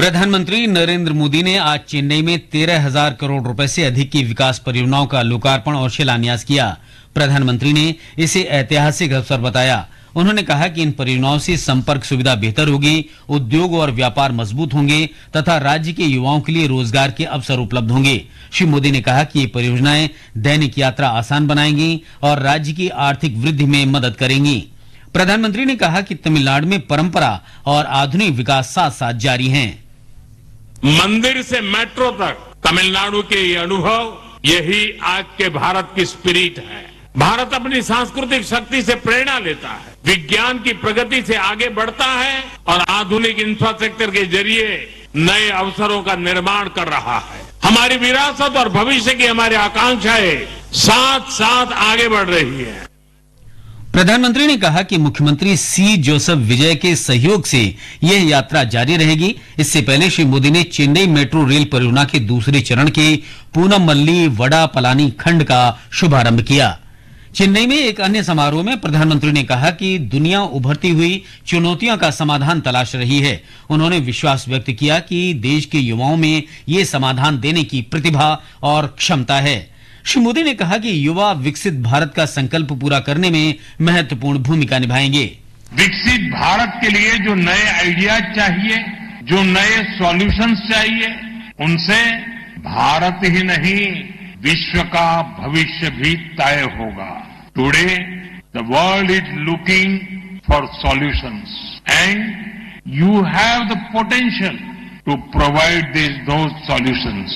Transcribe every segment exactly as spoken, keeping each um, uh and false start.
प्रधानमंत्री नरेंद्र मोदी ने आज चेन्नई में तेरह हजार करोड़ रुपए से अधिक की विकास परियोजनाओं का लोकार्पण और शिलान्यास किया। प्रधानमंत्री ने इसे ऐतिहासिक अवसर बताया। उन्होंने कहा कि इन परियोजनाओं से संपर्क सुविधा बेहतर होगी, उद्योग और व्यापार मजबूत होंगे तथा राज्य के युवाओं के लिए रोजगार के अवसर उपलब्ध होंगे। श्री मोदी ने कहा कि ये परियोजनाएं दैनिक यात्रा आसान बनाएंगी और राज्य की आर्थिक वृद्धि में मदद करेंगी। प्रधानमंत्री ने कहा कि तमिलनाडु में परंपरा और आधुनिक विकास साथ साथ जारी हैं। मंदिर से मेट्रो तक तमिलनाडु के ये अनुभव, यही आज के भारत की स्पिरिट है। भारत अपनी सांस्कृतिक शक्ति से प्रेरणा लेता है, विज्ञान की प्रगति से आगे बढ़ता है और आधुनिक इंफ्रास्ट्रक्चर के जरिए नए अवसरों का निर्माण कर रहा है। हमारी विरासत और भविष्य की हमारी आकांक्षाएं साथ साथ आगे बढ़ रही है। प्रधानमंत्री ने कहा कि मुख्यमंत्री सी जोसेफ विजय के सहयोग से यह यात्रा जारी रहेगी। इससे पहले श्री मोदी ने चेन्नई मेट्रो रेल परियोजना के दूसरे चरण के पूनमल्ली वडा पलानी खंड का शुभारंभ किया। चेन्नई में एक अन्य समारोह में प्रधानमंत्री ने कहा कि दुनिया उभरती हुई चुनौतियों का समाधान तलाश रही है। उन्होंने विश्वास व्यक्त किया कि देश के युवाओं में ये समाधान देने की प्रतिभा और क्षमता है। श्री मोदी ने कहा कि युवा विकसित भारत का संकल्प पूरा करने में महत्वपूर्ण भूमिका निभाएंगे। विकसित भारत के लिए जो नए आइडियाज चाहिए, जो नए सॉल्यूशंस चाहिए, उनसे भारत ही नहीं विश्व का भविष्य भी तय होगा। Today the world is looking for solutions and you have the potential to provide this those solutions.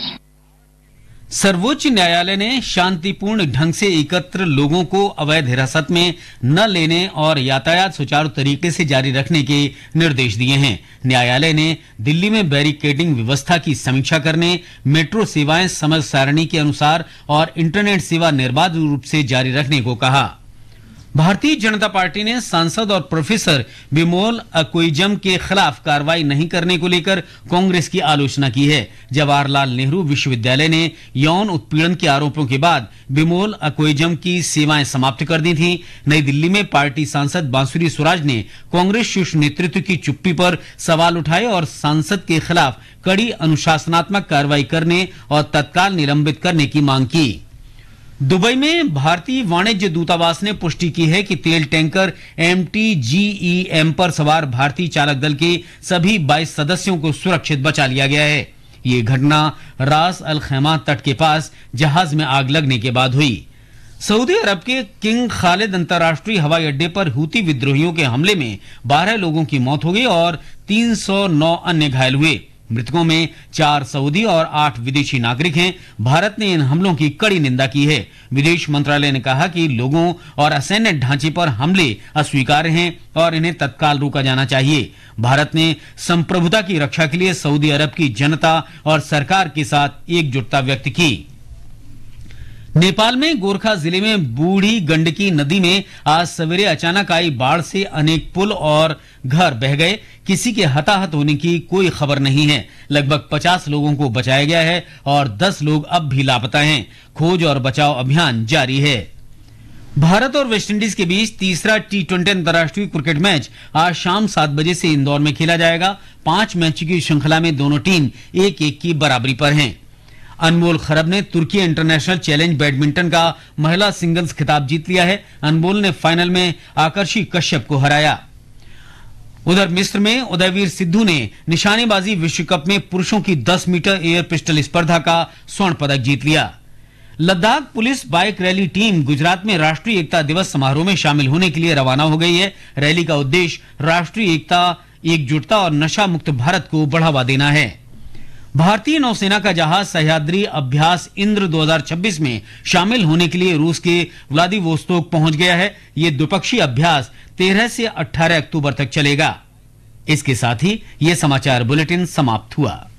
सर्वोच्च न्यायालय ने शांतिपूर्ण ढंग से एकत्र लोगों को अवैध हिरासत में न लेने और यातायात सुचारू तरीके से जारी रखने के निर्देश दिए हैं। न्यायालय ने दिल्ली में बैरिकेडिंग व्यवस्था की समीक्षा करने, मेट्रो सेवाएं समय सारणी के अनुसार और इंटरनेट सेवा निर्बाध रूप से जारी रखने को कहा। भारतीय जनता पार्टी ने सांसद और प्रोफेसर बिमोल अक्विजम के खिलाफ कार्रवाई नहीं करने को लेकर कांग्रेस की आलोचना की है। जवाहरलाल नेहरू विश्वविद्यालय ने यौन उत्पीड़न के आरोपों के बाद बिमोल अक्विजम की सेवाएं समाप्त कर दी थी। नई दिल्ली में पार्टी सांसद बांसुरी स्वराज ने कांग्रेस शीर्ष नेतृत्व की चुप्पी पर सवाल उठाए और सांसद के खिलाफ कड़ी अनुशासनात्मक कार्रवाई करने और तत्काल निलंबित करने की मांग की। दुबई में भारतीय वाणिज्य दूतावास ने पुष्टि की है कि तेल tanker M T G E M पर सवार भारतीय चालक दल के सभी बाईस सदस्यों को सुरक्षित बचा लिया गया है। ये घटना रास अल खैमा तट के पास जहाज में आग लगने के बाद हुई। सऊदी अरब के किंग खालिद अंतर्राष्ट्रीय हवाई अड्डे पर हूती विद्रोहियों के हमले में बारह लोगों की मौत हो गई और तीन सौ नौ अन्य घायल हुए। मृतकों में चार सऊदी और आठ विदेशी नागरिक हैं। भारत ने इन हमलों की कड़ी निंदा की है। विदेश मंत्रालय ने कहा कि लोगों और असैन्य ढांचे पर हमले अस्वीकार्य हैं और इन्हें तत्काल रोका जाना चाहिए। भारत ने संप्रभुता की रक्षा के लिए सऊदी अरब की जनता और सरकार के साथ एकजुटता व्यक्त की। नेपाल में गोरखा जिले में बूढ़ी गंडकी नदी में आज सवेरे अचानक आई बाढ़ से अनेक पुल और घर बह गए। किसी के हताहत होने की कोई खबर नहीं है। लगभग पचास लोगों को बचाया गया है और दस लोग अब भी लापता हैं। खोज और बचाव अभियान जारी है। भारत और वेस्टइंडीज के बीच तीसरा टी ट्वेंटी अंतर्राष्ट्रीय क्रिकेट मैच आज शाम सात बजे से इंदौर में खेला जाएगा। पांच मैच की श्रृंखला में दोनों टीम एक एक की बराबरी पर हैं। अनमोल खरब ने तुर्की इंटरनेशनल चैलेंज बैडमिंटन का महिला सिंगल्स खिताब जीत लिया है। अनमोल ने फाइनल में आकर्षी कश्यप को हराया। उधर मिस्र में उदयवीर सिद्धू ने निशानेबाजी विश्व कप में पुरुषों की दस मीटर एयर पिस्टल स्पर्धा का स्वर्ण पदक जीत लिया। Ladakh police bike rally team Gujarat में राष्ट्रीय एकता दिवस समारोह में शामिल होने के लिए रवाना हो गई है। रैली का उद्देश्य राष्ट्रीय एकता, एकजुटता और नशा मुक्त भारत को बढ़ावा देना है। भारतीय नौसेना का जहाज सह्याद्री अभ्यास इंद्र दो हज़ार छब्बीस में शामिल होने के लिए रूस के व्लादिवोस्तोक पहुंच गया है। ये द्विपक्षीय अभ्यास तेरह से अठारह अक्टूबर तक चलेगा। इसके साथ ही यह समाचार बुलेटिन समाप्त हुआ।